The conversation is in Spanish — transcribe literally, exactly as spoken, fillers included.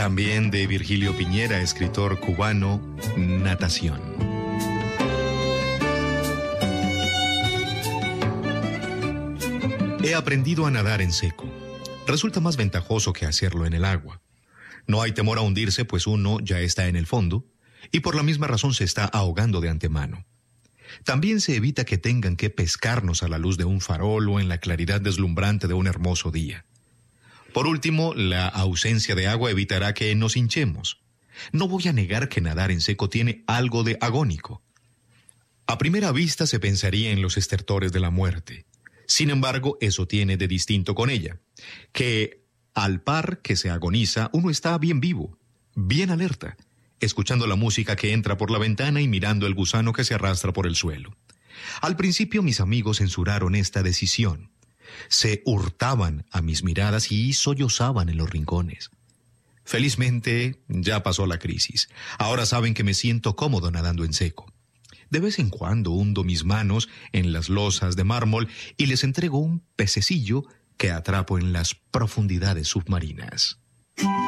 También de Virgilio Piñera, escritor cubano, Natación. He aprendido a nadar en seco. Resulta más ventajoso que hacerlo en el agua. No hay temor a hundirse, pues uno ya está en el fondo, y por la misma razón se está ahogando de antemano. También se evita que tengan que pescarnos a la luz de un farol o en la claridad deslumbrante de un hermoso día. Por último, la ausencia de agua evitará que nos hinchemos. No voy a negar que nadar en seco tiene algo de agónico. A primera vista se pensaría en los estertores de la muerte. Sin embargo, eso tiene de distinto con ella, que al par que se agoniza, uno está bien vivo, bien alerta, escuchando la música que entra por la ventana y mirando el gusano que se arrastra por el suelo. Al principio mis amigos censuraron esta decisión. Se hurtaban a mis miradas y sollozaban en los rincones. Felizmente, ya pasó la crisis. Ahora saben que me siento cómodo nadando en seco. De vez en cuando hundo mis manos en las losas de mármol y les entrego un pececillo que atrapo en las profundidades submarinas.